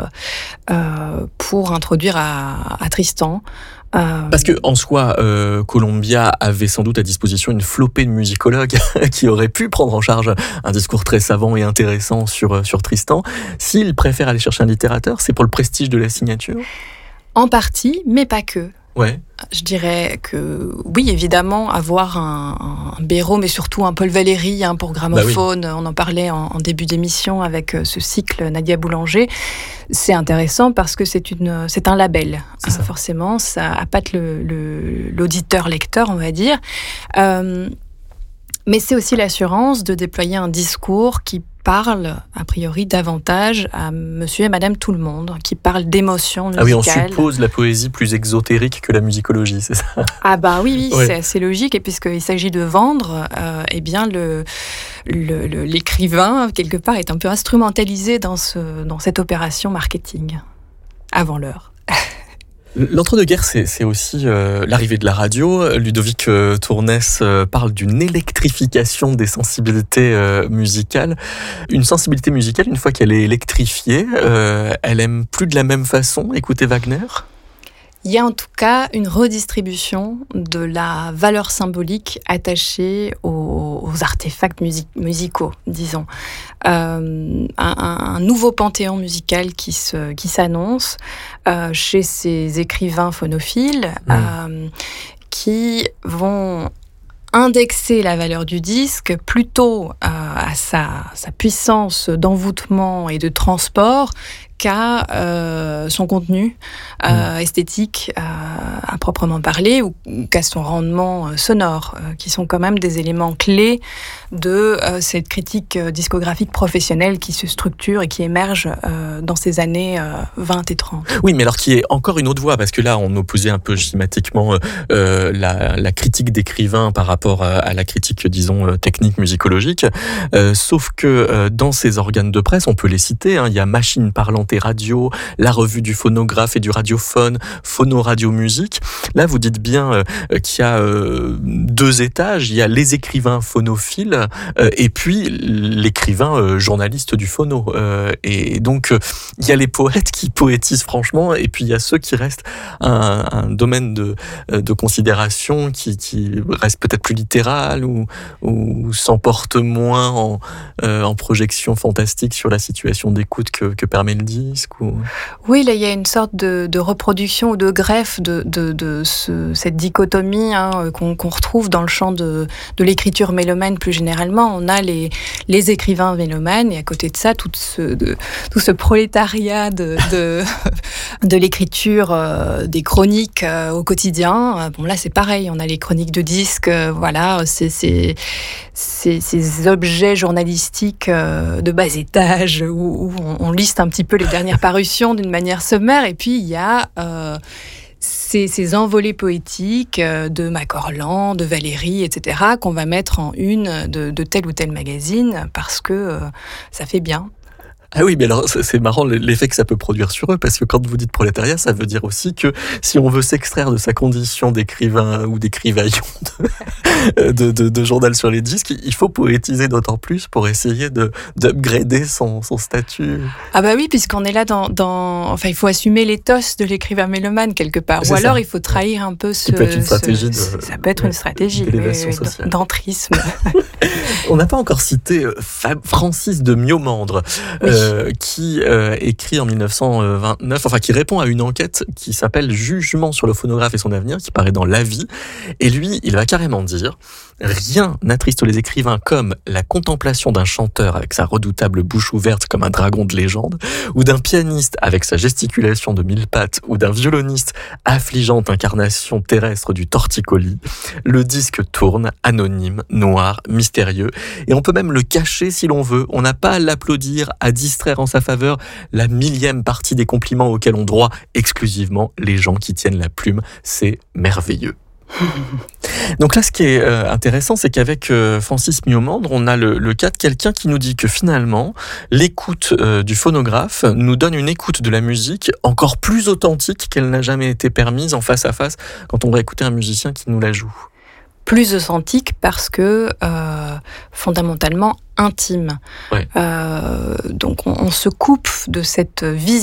pour introduire à Tristan. Parce que en soi, Columbia avait sans doute à disposition une flopée de musicologues qui auraient pu prendre en charge un discours très savant et intéressant sur Tristan. S'il préfère aller chercher un littérateur, c'est pour le prestige de la signature ? En partie, mais pas que. Ouais. Je dirais que oui, évidemment, avoir un Béraud, mais surtout un Paul Valéry pour gramophone, bah oui. On en parlait en début d'émission avec ce cycle Nadia Boulanger, c'est intéressant parce que c'est un label. Forcément, ça appâte l'auditeur-lecteur, on va dire. Mais c'est aussi l'assurance de déployer un discours qui parle, a priori, davantage à monsieur et madame tout le monde, qui parle d'émotions musicales. Ah oui, on suppose la poésie plus exotérique que la musicologie, c'est ça ? Ah bah oui, ouais. C'est assez logique, et puisqu'il s'agit de vendre, eh bien l'écrivain, quelque part, est un peu instrumentalisé dans cette opération marketing, avant l'heure. L'entre-deux-guerres, c'est aussi l'arrivée de la radio. Ludovic Tournès parle d'une électrification des sensibilités musicales. Une sensibilité musicale, une fois qu'elle est électrifiée, elle aime plus de la même façon écouter Wagner ? Il y a en tout cas une redistribution de la valeur symbolique attachée aux artefacts musicaux, disons. Un nouveau panthéon musical qui s'annonce chez ces écrivains phonophiles qui vont indexer la valeur du disque plutôt à sa puissance d'envoûtement et de transport qu'à son contenu esthétique à proprement parler, ou qu'à son rendement sonore, qui sont quand même des éléments clés de cette critique discographique professionnelle qui se structure et qui émerge dans ces années 20 et 30. Oui, mais alors qui est encore une autre voie, parce que là, on opposait un peu schématiquement la critique d'écrivain par rapport à la critique, disons, technique musicologique, sauf que dans ces organes de presse, on peut les citer, il y a Machine parlante et radio, la revue du phonographe et du radiophone, Phono-Radio-Musique. Là, vous dites bien qu'il y a deux étages, il y a les écrivains phonophiles et puis l'écrivain journaliste du phono. Et donc, il y a les poètes qui poétisent franchement, et puis il y a ceux qui restent un domaine de considération qui reste peut-être plus littéral ou s'emporte moins en projection fantastique sur la situation d'écoute que permet le disque. Oui, là, il y a une sorte de reproduction ou de greffe cette dichotomie qu'on retrouve dans le champ de l'écriture mélomane plus généralement. On a les écrivains mélomanes, et à côté de ça, tout ce prolétariat de l'écriture, des chroniques au quotidien. Bon, là, c'est pareil, on a les chroniques de disques, ces objets journalistiques de bas étage où on liste un petit peu les dernières parutions d'une manière sommaire, et puis il y a ces envolées poétiques de Macorlan, de Valéry, etc., qu'on va mettre en une de tel ou tel magazine parce que ça fait bien. Ah oui, mais alors c'est marrant l'effet que ça peut produire sur eux, parce que quand vous dites prolétariat, ça veut dire aussi que si on veut s'extraire de sa condition d'écrivain ou d'écrivaillon de journal sur les disques, il faut poétiser d'autant plus pour essayer d'upgrader son statut. Ah bah oui, puisqu'on est là enfin, il faut assumer l'éthos de l'écrivain mélomane quelque part, ou alors il faut trahir un peu ça peut être une stratégie ça peut être une stratégie d'entrisme. On n'a pas encore cité Francis de Miomandre, qui écrit en 1929, qui répond à une enquête qui s'appelle « Jugement sur le phonographe et son avenir », qui paraît dans La Vie. Et lui, il va carrément dire « Rien n'attriste les écrivains comme la contemplation d'un chanteur avec sa redoutable bouche ouverte comme un dragon de légende, ou d'un pianiste avec sa gesticulation de mille pattes, ou d'un violoniste affligeante incarnation terrestre du torticolis. Le disque tourne, anonyme, noir, mystérieux, et on peut même le cacher si l'on veut. On n'a pas à l'applaudir, à distraire en sa faveur la millième partie des compliments auxquels ont droit exclusivement les gens qui tiennent la plume. C'est merveilleux. » Donc là, ce qui est intéressant, c'est qu'avec Francis Miomandre, on a le cas de quelqu'un qui nous dit que finalement, l'écoute du phonographe nous donne une écoute de la musique encore plus authentique qu'elle n'a jamais été permise en face à face quand on va écouter un musicien qui nous la joue. Plus authentique parce que fondamentalement intime. Ouais. Donc on se coupe de cette vision